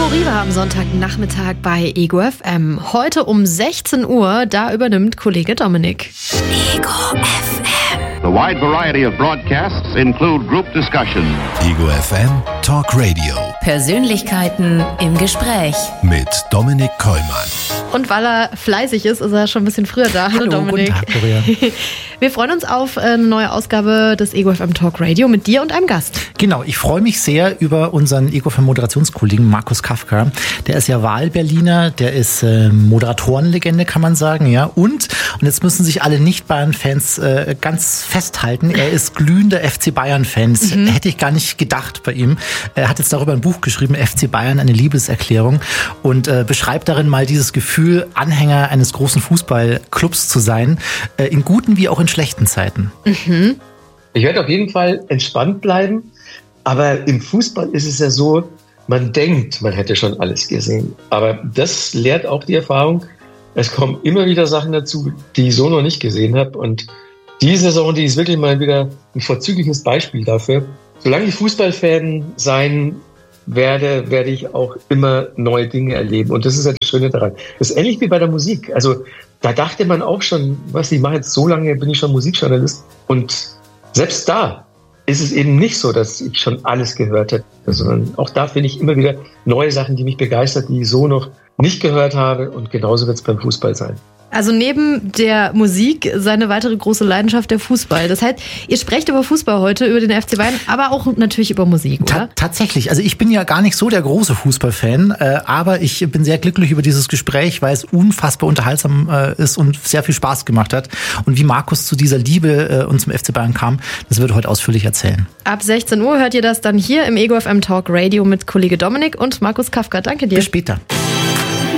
Gero Riva am Sonntagnachmittag bei Ego FM. Heute um 16 Uhr, da übernimmt Kollege Dominik. Ego FM. The wide variety of broadcasts include group discussion. Ego FM Talk Radio. Persönlichkeiten im Gespräch. Mit Dominik Kollmann. Und weil er fleißig ist er schon ein bisschen früher da. Hallo Dominik. Guten Tag, Gloria. Wir freuen uns auf eine neue Ausgabe des Ego FM Talk Radio mit dir und einem Gast. Genau, ich freue mich sehr über unseren Ego FM Moderationskollegen Markus Kafka. Der ist ja Wahlberliner, der ist Moderatorenlegende, kann man sagen, ja. Und jetzt müssen sich alle Nicht-Bayern-Fans ganz festhalten, er ist glühender FC Bayern-Fan. Das hätte ich gar nicht gedacht bei ihm. Er hat jetzt darüber ein Buch geschrieben, FC Bayern, eine Liebeserklärung, und beschreibt darin mal dieses Gefühl, Anhänger eines großen Fußballclubs zu sein, in guten wie auch in schlechten Zeiten. Ich werde auf jeden Fall entspannt bleiben, aber im Fußball ist es ja so, man denkt, man hätte schon alles gesehen. Aber das lehrt auch die Erfahrung. Es kommen immer wieder Sachen dazu, die ich so noch nicht gesehen habe. Und die Saison, die ist wirklich mal wieder ein vorzügliches Beispiel dafür. Solange ich Fußballfan sein werde, werde ich auch immer neue Dinge erleben. Und das ist ja das Schöne daran. Das ist ähnlich wie bei der Musik. Also da dachte man auch schon, ich mache jetzt so lange, bin ich schon Musikjournalist. Und selbst da ist es eben nicht so, dass ich schon alles gehört hätte, sondern auch da finde ich immer wieder neue Sachen, die mich begeistern, die ich so noch nicht gehört habe. Und genauso wird es beim Fußball sein. Also neben der Musik seine weitere große Leidenschaft der Fußball. Das heißt, ihr sprecht über Fußball heute, über den FC Bayern, aber auch natürlich über Musik, oder? Tatsächlich. Also ich bin ja gar nicht so der große Fußballfan, aber ich bin sehr glücklich über dieses Gespräch, weil es unfassbar unterhaltsam ist und sehr viel Spaß gemacht hat. Und wie Markus zu dieser Liebe und zum FC Bayern kam, das wird er heute ausführlich erzählen. Ab 16 Uhr hört ihr das dann hier im Ego FM Talk Radio mit Kollege Dominik und Markus Kafka. Danke dir. Bis später.